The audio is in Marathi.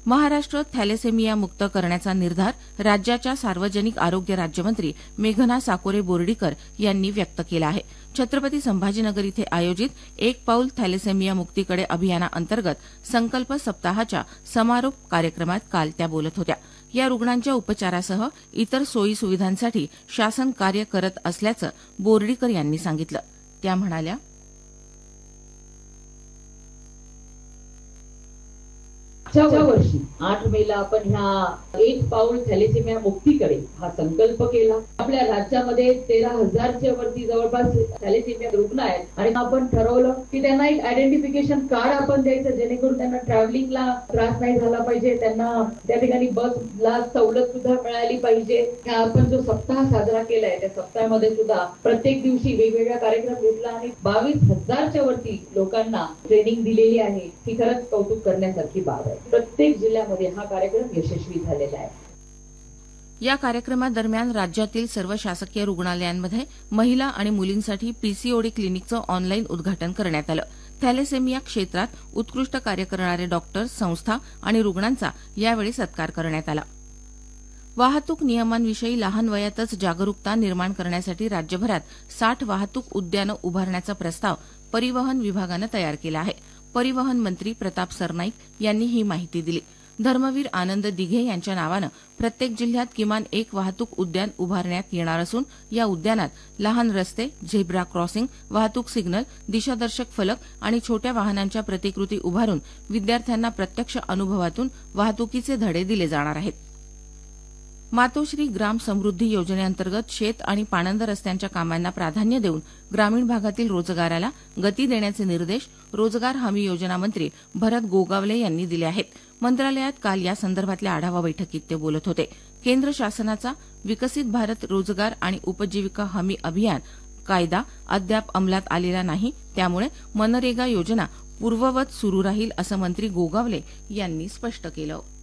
महाराष्ट्र थॅलेसेमिया मुक्त करण्याचा निर्धार राज्याच्या सार्वजनिक आरोग्य राज्यमंत्री मेघना साकोरे बोर्डीकर यांनी व्यक्त केला आहे. छत्रपती संभाजीनगर इथे आयोजित एक पाऊल थॅलेसेमिया मुक्तीकडे अभियानाअंतर्गत संकल्प सप्ताहाच्या समारोप कार्यक्रमात काल त्या बोलत होत्या. या रुग्णांच्या उपचारासह इतर सोयी सुविधांसाठी शासन कार्य करत असल्याचं बोर्डीकर यांनी सांगितलं. त्या म्हणाल्या, मागच्या वर्षी 8 मेला आपण ह्या एक पाऊल थॅलेसेमिया मुक्तीकडे हा संकल्प केला. आपल्या राज्यामध्ये 13,000च्या वरती जवळपास थॅलेसेमिया रुग्ण आहेत आणि आपण ठरवलं की त्यांना एक आयडेंटिफिकेशन कार्ड आपण द्यायचं, जेणेकरून त्यांना ट्रॅव्हलिंगला त्रास नाही झाला पाहिजे, त्यांना त्या ठिकाणी बसला सवलत सुद्धा मिळाली पाहिजे. आपण जो सप्ताह साजरा केलाय त्या सप्ताहामध्ये सुद्धा प्रत्येक दिवशी वेगवेगळा कार्यक्रम घेतला आणि 22,000च्या वरती लोकांना ट्रेनिंग दिलेली आहे. ही खरंच कौतुक करण्यासारखी बाब आहे. प्रत्येक जिल्ह्यामध्ये हा कार्यक्रम यशस्वी झालेला आहे. या कार्यक्रमादरम्यान राज्यातील सर्व शासकीय रुग्णालयांमध्ये महिला आणि मुलींसाठी पीसीओडी क्लिनिकचं ऑनलाईन उद्घाटन करण्यात आलं. थॅलेसेमिया क्षेत्रात उत्कृष्ट कार्य करणारे डॉक्टर्स, संस्था आणि रुग्णांचा यावेळी सत्कार करण्यात आला. वाहतूक नियमांविषयी लहान वयातच जागरूकता निर्माण करण्यासाठी राज्यभरात 60 वाहतूक उद्यानं उभारण्याचा प्रस्ताव परिवहन विभागानं तयार केला आहे. परिवहन मंत्री प्रताप सरनाईक यांनी ही माहिती दिली. धर्मवीर आनंद दिघे यांच्या नावानं प्रत्येक जिल्ह्यात किमान एक वाहतूक उद्यान उभारण्यात येणार असून या उद्यानात लहान रस्ते, झेब्रा क्रॉसिंग, वाहतूक सिग्नल, दिशादर्शक फलक आणि छोट्या वाहनांच्या प्रतिकृती उभारून विद्यार्थ्यांना प्रत्यक्ष अनुभवातून वाहतुकीचे धडे दिले जाणार आहेत. मातोश्री ग्राम समृद्धी योजनेअंतर्गत शेत आणि पाणंद रस्त्यांच्या कामांना प्राधान्य देऊन ग्रामीण भागातील रोजगाराला गती देण्याचे निर्देश रोजगार हमी योजना मंत्री भरत गोगावले यांनी दिले आहेत. मंत्रालयात काल या संदर्भातल्या आढावा बैठकीत ते बोलत होते. केंद्र शासनाचा विकसित भारत रोजगार आणि उपजीविका हमी अभियान कायदा अद्याप अंमलात आलेला नाही, त्यामुळे मनरेगा योजना पूर्ववत सुरू राहील असं मंत्री गोगावले यांनी स्पष्ट केलं.